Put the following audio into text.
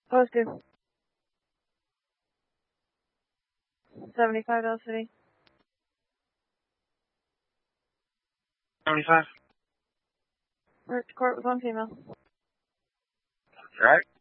Post 2. 75 Dallas City. 75. We're at court with one female. Right.